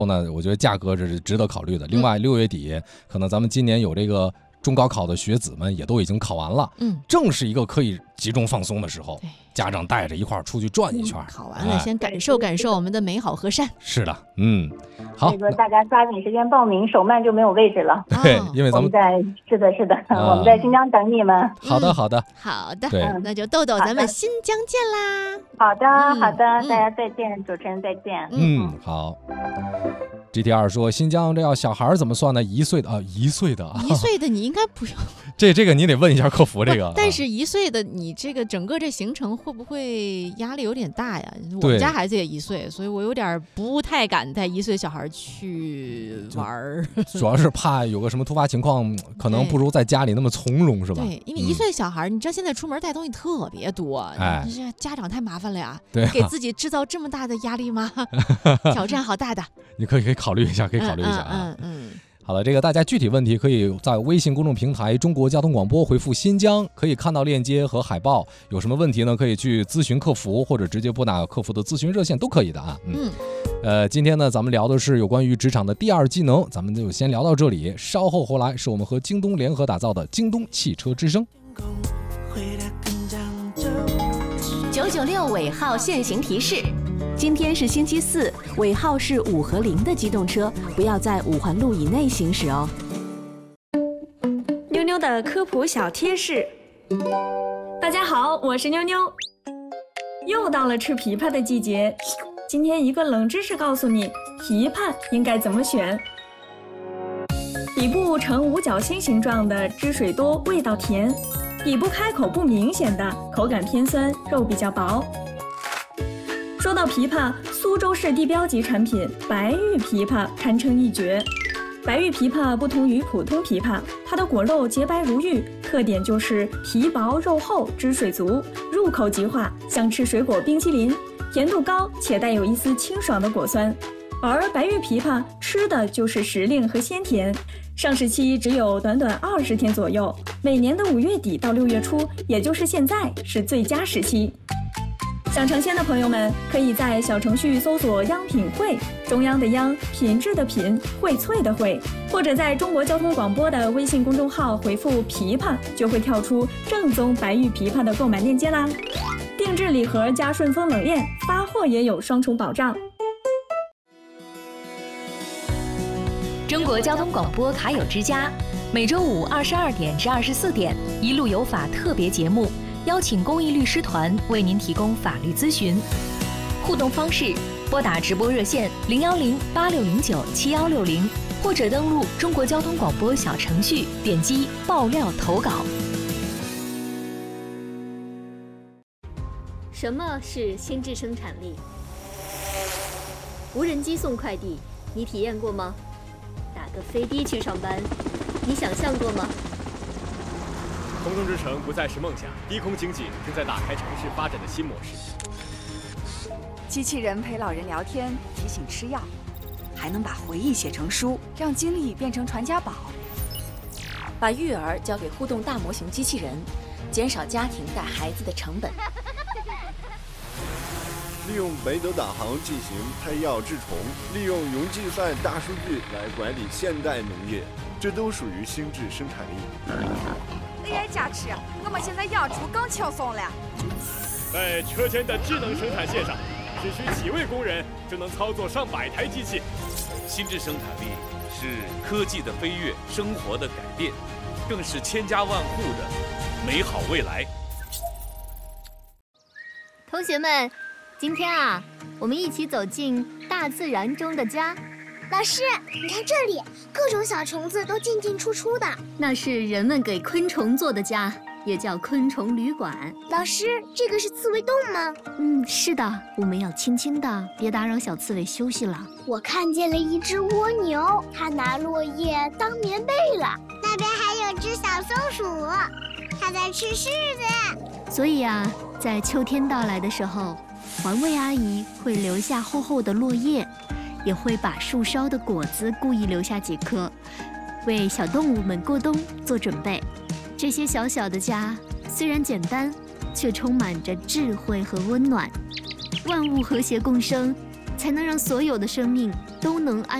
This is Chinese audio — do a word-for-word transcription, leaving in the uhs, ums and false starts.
呢，我觉得价格这是值得考虑的。另外，六月底可能咱们今年有这个中高考的学子们也都已经考完了，嗯，正是一个可以集中放松的时候，家长带着一块儿出去转一圈，嗯、 考完了、哎、先感受感受我们的美好河山。 是的，嗯，好， 所以说大家抓紧时间报名，手慢就没有位置了。 对，因为咱们我们在是的是的、啊，我们在新疆等你们。 好的好的、 嗯、好的， 对， 那就豆豆，咱们新疆见啦。 好的、嗯、好的，大家再见，主持人再见。 嗯，好。G T 二说新疆这要小孩怎么算呢？一岁的啊，一岁的， 一岁的你应该不用。 这这个你得问一下客服这个。 但是一岁的你这个整个这行程会不会压力有点大呀？我们家孩子也一岁，所以我有点不太敢带一岁小孩去玩儿。 主要是怕有个什么突发情况，可能不如在家里那么从容，是吧？ 对，因为一岁小孩、嗯，你知道现在出门带东西特别多， 哎， 这家长太麻烦了呀。 对、啊， 给自己制造这么大的压力吗？挑战好大的。 你可以可以考虑一下，可以考虑一下啊。 嗯嗯。嗯好了，这个大家具体问题可以在微信公众平台中国交通广播回复新疆，可以看到链接和海报。有什么问题呢？可以去咨询客服，或者直接拨打客服的咨询热线都可以的啊。嗯，嗯呃，今天呢，咱们聊的是有关于职场的第二技能，咱们就先聊到这里。稍后回来是我们和京东联合打造的京东汽车之声。 九九六尾号限行提示。今天是星期四，尾号是五和零的机动车不要在五环路以内行驶哦。 妞妞的科普小贴士。大家好，我是妞妞。又到了吃枇杷的季节，今天一个冷知识告诉你，枇杷应该怎么选。底部呈五角星形状的，汁水多，味道甜；底部开口不明显的，口感偏酸，肉比较薄。说到枇杷，苏州市地标级产品白玉枇杷堪称一绝。白玉枇杷不同于普通枇杷，它的果肉洁白如玉，特点就是皮薄肉厚，汁水足，入口即化，像吃水果冰淇淋，甜度高且带有一丝清爽的果酸。而白玉枇杷吃的就是时令和鲜甜，上市期只有短短二十天左右，每年的五月底到六月初，也就是现在是最佳时期。想尝鲜的朋友们，可以在小程序搜索央品汇，中央的央，品质的品，荟萃的荟，或者在中国交通广播的微信公众号回复枇杷，就会跳出正宗白玉枇杷的购买链接啦。定制礼盒加顺丰冷链，发货也有双重保障。 中国交通广播卡友之家，每周五二十二点至二十四点，一路有法特别节目。邀请公益律师团为您提供法律咨询，互动方式：拨打直播热线零幺零八六零九七幺六零，或者登录中国交通广播小程序，点击爆料投稿。 什么是心智生产力？无人机送快递，你体验过吗？打个飞的去上班，你想象过吗？ 空中之城不再是梦想，低空经济正在打开城市发展的新模式。 机器人陪老人聊天，提醒吃药，还能把回忆写成书，让经历变成传家宝。 把育儿交给互动大模型机器人，减少家庭带孩子的成本。 利用北斗导航进行配药治虫，利用云计算大数据来管理现代农业，这都属于心智生产力。 A I 加持，我们现在养猪更轻松了。 在车间的智能生产线上，只需几位工人就能操作上百台机器。 心智生产力是科技的飞跃，生活的改变，更是千家万户的美好未来。 同学们，今天啊，我们一起走进大自然中的家。 老师，你看这里，各种小虫子都进进出出的。 那是人们给昆虫做的家，也叫昆虫旅馆。 老师，这个是刺猬洞吗？ 嗯，是的，我们要轻轻的，别打扰小刺猬休息了。 我看见了一只蜗牛，它拿落叶当棉被了。那边还有只小松鼠，它在吃柿子。 所以啊，在秋天到来的时候，环卫阿姨会留下厚厚的落叶，也会把树梢的果子故意留下几颗，为小动物们过冬做准备。这些小小的家虽然简单，却充满着智慧和温暖。万物和谐共生，才能让所有的生命都能安